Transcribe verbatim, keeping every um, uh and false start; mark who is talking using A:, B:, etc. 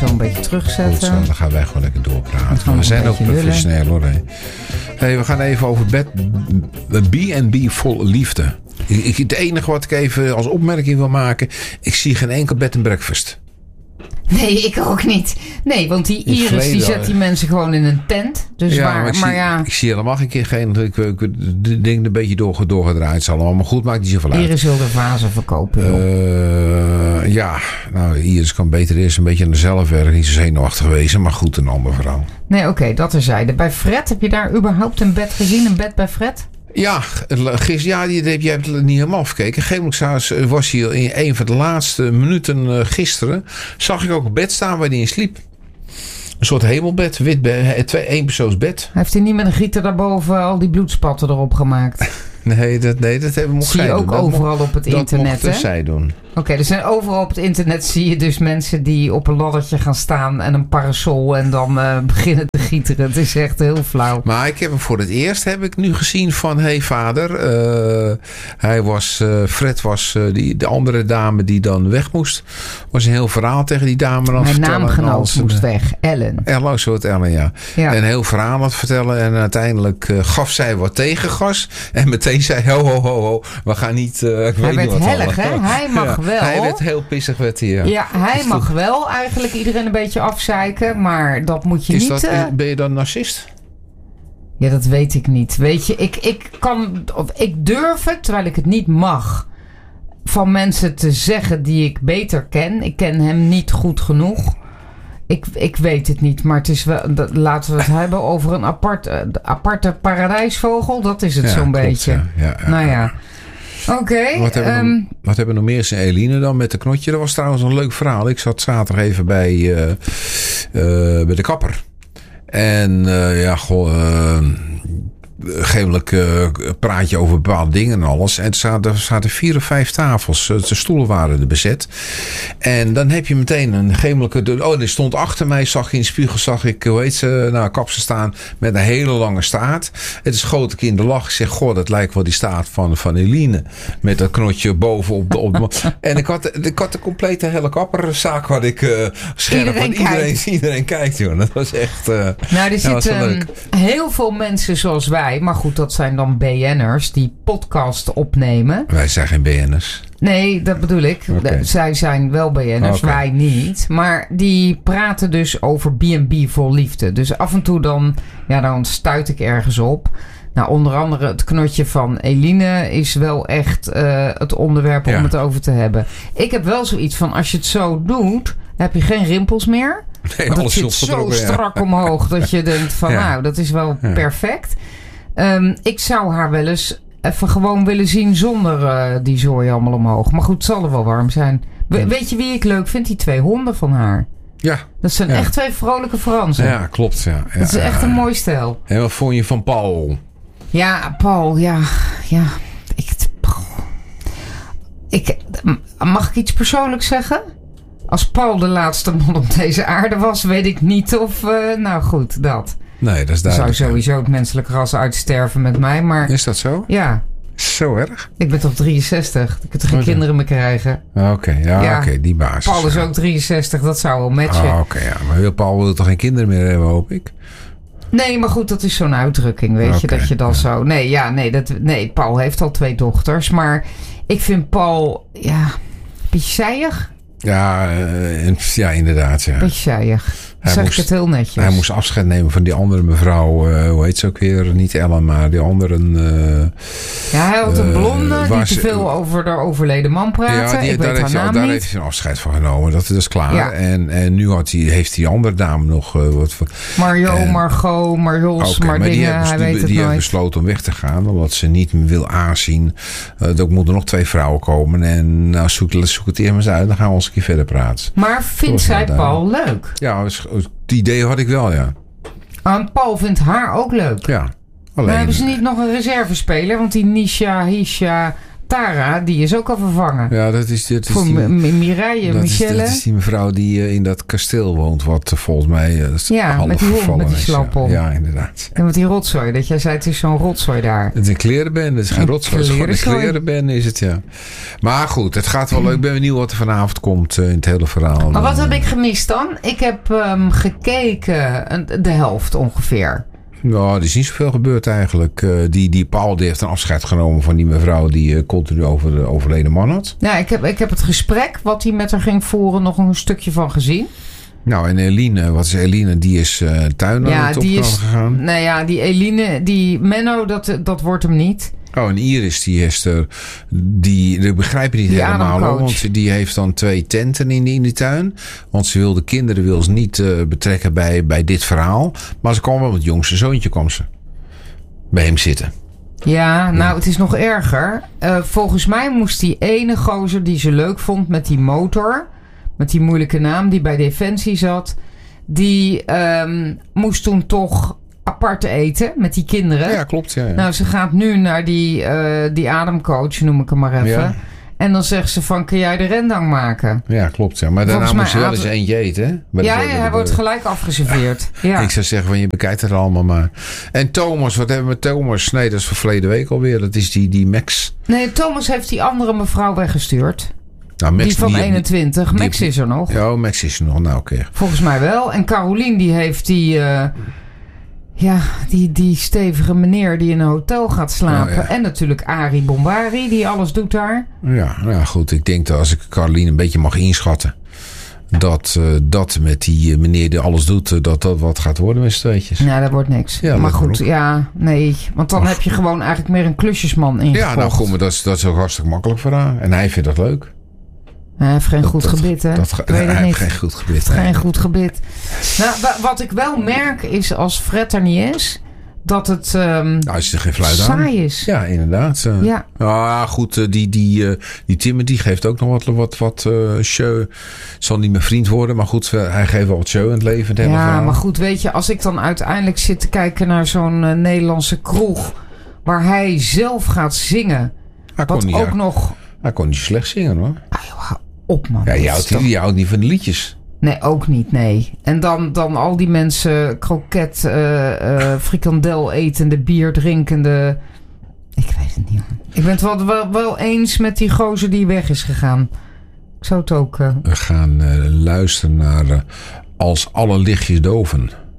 A: Zo een beetje terugzetten.
B: Goed zo, dan gaan wij gewoon lekker doorpraten.
A: We,
B: we zijn ook professioneel
A: lullen.
B: hoor. Hey. Hey, we gaan even over bed, B en B vol liefde. Ik, ik, het enige wat ik even als opmerking wil maken. Ik zie geen enkel bed and breakfast.
A: Nee, ik ook niet. Nee, want die
B: In het
A: Iris
B: verleden
A: die zet
B: al-
A: die mensen gewoon in een tent. Dus
B: Ja,
A: waar,
B: maar, ik,
A: maar
B: zie,
A: ja,
B: ik zie helemaal geen keer geen. Ik, ik, de ding een beetje door, doorgedraaid zal allemaal. Maar goed, maakt niet zoveel uit.
A: Iris wil de vazen verkopen. joh.
B: Uh, ja, nou, Iris kan beter eerst een beetje aan de zelf werken. Niet zo zenuwachtig wezen, maar goed, een ander verhaal.
A: Nee, oké, okay, dat terzijde. Bij Fred, heb je daar überhaupt een bed gezien? Een bed bij Fred?
B: Ja, gisteren, ja, die, die, jij hebt het niet helemaal afgekeken. Geemelijk was hij in een van de laatste minuten gisteren. Zag ik ook een bed staan waar hij in sliep. Een soort hemelbed, wit bed, twee eenpersoonsbed.
A: Heeft hij niet met een gieter daarboven al die bloedspatten erop gemaakt?
B: Nee, dat, nee, dat hebben we
A: zie je ook
B: doen.
A: overal op het
B: dat
A: internet, hè?
B: zij doen.
A: Oké, okay, er zijn overal op het internet zie je dus mensen die op een laddertje gaan staan en een parasol en dan uh, beginnen te gieteren. Het is echt heel flauw.
B: Maar ik heb hem voor het eerst heb ik nu gezien van, hé hey, vader, uh, hij was, uh, Fred was uh, die, de andere dame die dan weg moest. Was een heel verhaal tegen die dame aan het
A: Mijn
B: vertellen.
A: Mijn naamgenoot
B: als,
A: moest weg, Ellen.
B: Ellen, zo het Ellen, ja. ja. En een heel verhaal aan het vertellen en uiteindelijk uh, gaf zij wat tegengas en meteen zei, ho, ho, ho, ho, we gaan niet, uh, ik
A: hij
B: weet
A: werd
B: niet wat
A: hellig, hè? Hij mag
B: ja,
A: wel.
B: Hij werd heel pissig, werd hij, ja.
A: Ja, hij mag wel eigenlijk iedereen een beetje afzeiken, maar dat moet je
B: is
A: niet...
B: Dat,
A: uh...
B: Ben je dan narcist?
A: Ja, dat weet ik niet. Weet je, ik, ik kan, of ik durf het, terwijl ik het niet mag, van mensen te zeggen die ik beter ken. Ik ken hem niet goed genoeg. Ik, ik weet het niet, maar het is wel, dat, laten we het hebben over een apart, uh, aparte paradijsvogel. Dat is het
B: ja,
A: zo'n
B: klopt,
A: beetje.
B: Ja, ja, ja,
A: nou ja. Oké. Okay,
B: wat, hebben
A: um,
B: nog, wat hebben we nog meer? Zijn Eline dan met de knotje. Dat was trouwens een leuk verhaal. Ik zat zaterdag even bij, uh, uh, bij de kapper. En uh, ja, goh... Uh, Geemelijk uh, praat je over bepaalde dingen en alles. En er zaten, er zaten vier of vijf tafels. De stoelen waren er bezet. En dan heb je meteen een geemelijke... Oh, er stond achter mij, zag je in de spiegel, zag ik, hoe heet ze, nou, kapsen staan met een hele lange staart. Het is schoot ik in de lach. Ik zeg, goh, dat lijkt wel die staart van, van Eline. Met dat knotje boven op de... Op de en ik had, ik had de complete hele kapperzaak had ik uh, scherp.
A: Iedereen,
B: iedereen
A: kijkt.
B: Iedereen kijkt, joh. Dat was echt... Uh,
A: nou, er zitten
B: um,
A: heel veel mensen zoals wij. Maar goed, dat zijn dan B N'ers die podcast opnemen.
B: Wij zijn geen B N'ers.
A: Nee, dat bedoel ik.
B: Okay.
A: Zij zijn wel B N'ers, okay. Wij niet. Maar die praten dus over B en B vol liefde. Dus af en toe dan, ja, dan stuit ik ergens op. Nou, onder andere het knotje van Eline is wel echt uh, het onderwerp om ja. het over te hebben. Ik heb wel zoiets van, als je het zo doet, heb je geen rimpels meer.
B: Nee,
A: want het zit zo strak ja. omhoog dat je denkt van, ja. nou, dat is wel ja. perfect. Um, ik zou haar wel eens even gewoon willen zien zonder uh, die zooi allemaal omhoog. Maar goed, het zal er wel warm zijn. We, ja. Weet je wie ik leuk vind? Die twee honden van haar.
B: Ja.
A: Dat zijn
B: ja.
A: echt twee vrolijke Fransen.
B: Ja, klopt. Ja. Ja,
A: dat is echt
B: ja,
A: een mooi stijl.
B: En wat vond je van Paul?
A: Ja, Paul, ja. ja. Ik, ik, mag ik iets persoonlijks zeggen? Als Paul de laatste man op deze aarde was, weet ik niet of... Uh, nou goed, dat.
B: Nee, dat is duidelijk.
A: Zou sowieso het menselijk ras uitsterven met mij, maar...
B: Is dat zo?
A: Ja.
B: Zo erg?
A: Ik ben toch drieënzestig? Ik kan geen okay. kinderen meer krijgen.
B: Oké, okay, ja, ja. oké, okay, die basis.
A: Paul is ook drieënzestig, dat zou wel matchen.
B: Ah, oké, okay, ja. Maar Paul wil toch geen kinderen meer hebben, hoop ik?
A: Nee, maar goed, dat is zo'n uitdrukking, weet okay, je, dat je dan ja. zo... Nee, ja, nee, dat, nee, Paul heeft al twee dochters, maar ik vind Paul, ja, een beetje zijig.
B: Ja, uh, ja, inderdaad, ja.
A: Beetje zijig. Hij zeg moest, ik het heel netjes.
B: Hij moest afscheid nemen van die andere mevrouw. Uh, hoe heet ze ook weer? Niet Ellen, maar die andere. Uh,
A: ja, hij had een blonde uh, die te veel uh, over de overleden man praatte. Ja, die, ik
B: daar,
A: weet
B: heeft
A: haar
B: hij,
A: naam
B: daar
A: niet.
B: heeft hij een afscheid van genomen. Dat, dat is klaar. Ja. En, en nu had hij, heeft die andere dame nog uh, wat van.
A: Mario, en, Margot, Marjos, okay, maar dingen.
B: Die
A: hebben,
B: hij
A: die,
B: weet
A: het
B: die
A: nooit.
B: heeft besloten om weg te gaan. Omdat ze niet meer wil aanzien. Uh, er moeten nog twee vrouwen komen. En nou, zoek, zoek het eerst maar eens uit. Dan gaan we ons een keer verder praten.
A: Maar vindt zij Paul leuk?
B: Ja, het idee had ik wel, ja.
A: En Paul vindt haar ook leuk.
B: Ja.
A: Alleen... Maar hebben ze niet nog een reservespeler? Want die Nisha, Hisha, Tara, die is ook al vervangen.
B: Ja, dat is... Dat is
A: Voor
B: die,
A: M- Mireille,
B: dat
A: Michelle.
B: Is, dat is die mevrouw die uh, in dat kasteel woont. Wat uh, volgens mij uh,
A: ja,
B: half
A: met die hond, met die slap om.
B: Ja, inderdaad.
A: En met die rotzooi. Dat jij zei, het is zo'n rotzooi daar.
B: Het is een klerenbende. Het is geen rotzooi. Het is gewoon een klerenbende is het, ja. Maar goed, het gaat wel leuk. Ik ben benieuwd wat er vanavond komt uh, in het hele verhaal.
A: Maar wat heb ik gemist dan? Ik heb um, gekeken, de helft ongeveer.
B: Nou, er is niet zoveel gebeurd eigenlijk. Uh, die, die Paul die heeft een afscheid genomen van die mevrouw die uh, continu over de overleden man had.
A: Ja, ik heb, ik heb het gesprek wat hij met haar ging voeren nog een stukje van gezien.
B: Nou, en Eline, wat is Eline? Die is uh, tuin aan
A: ja,
B: de
A: die is,
B: gegaan.
A: Nou ja, die Eline, die Menno, dat, dat wordt hem niet.
B: Oh, en Iris, die is er, die, dat begrijp je niet die helemaal, hoor, want die heeft dan twee tenten in die, in die tuin. Want ze wil de kinderen wil ze niet uh, betrekken bij, bij dit verhaal. Maar ze kwam wel met het jongste zoontje, kwam ze bij hem zitten.
A: Ja, nou, het is nog erger. Uh, volgens mij moest die ene gozer die ze leuk vond met die motor, met die moeilijke naam, die bij Defensie zat, die um, moest toen toch apart eten met die kinderen.
B: Ja, klopt. Ja, ja.
A: Nou, ze gaat nu naar die, uh, die ademcoach, noem ik hem maar even. Ja. En dan zegt ze van, kun jij de rendang maken?
B: Ja, klopt. Ja. Maar daarna moet ze wel eens eentje eten, hè? Bij
A: ja,
B: de,
A: ja hij de, wordt gelijk afgeserveerd. Ja.
B: Ik zou zeggen, van je bekijkt het allemaal maar. En Thomas, wat hebben we met Thomas? Nee, dat is van verleden week alweer. Dat is die, die Max.
A: Nee, Thomas heeft die andere mevrouw weggestuurd.
B: Nou, Max,
A: die van
B: die,
A: eenentwintig.
B: Die,
A: Max is er nog.
B: Ja, Max is er nog. Nou, oké. Okay.
A: Volgens mij wel. En Carolien, die heeft die... Uh, Ja, die, die stevige meneer die in een hotel gaat slapen. Oh, ja. En natuurlijk Arie Bombari, die alles doet daar.
B: Ja, ja, goed. Ik denk dat als ik Caroline een beetje mag inschatten, dat uh, dat met die meneer die alles doet, uh, dat dat wat gaat worden met z'n tweetjes.
A: Ja, dat wordt niks. Ja, maar goed, ja, nee. Want dan Ach. heb je gewoon eigenlijk meer een klusjesman ingekocht.
B: Ja, nou kom maar, dat is, dat is ook hartstikke makkelijk voor haar. En hij vindt dat leuk.
A: Hij heeft geen dat, goed dat, gebit, hè?
B: Dat,
A: ik weet het
B: hij
A: niet.
B: heeft geen goed gebit.
A: Geen nee. goed gebit. Nou, wat ik wel merk is, als Fred er niet is, dat het um,
B: nou, is er geen fluit
A: saai
B: aan.
A: is.
B: Ja, inderdaad. Uh,
A: ja.
B: Ah, goed, uh, die, die, uh, die Timothy geeft ook nog wat, wat, wat uh, show. Het zal niet mijn vriend worden, maar goed, uh, hij geeft wel wat show in het leven. Het
A: ja,
B: verhaal.
A: Maar goed, weet je, als ik dan uiteindelijk zit te kijken naar zo'n uh, Nederlandse kroeg, waar hij zelf gaat zingen.
B: Hij
A: wat
B: niet,
A: ook
B: ja.
A: nog...
B: Hij kon niet slecht zingen, hoor.
A: Ah, joh, op, man.
B: Ja, je houdt, toch... je houdt niet van de liedjes.
A: Nee, ook niet, nee. En dan, dan al die mensen kroket, uh, uh, frikandel etende, bier drinkende. Ik weet het niet. Ik ben het wel, wel, wel eens met die gozer die weg is gegaan. Ik zou het ook... Uh...
B: We gaan uh, luisteren naar uh, Als alle lichtjes doven.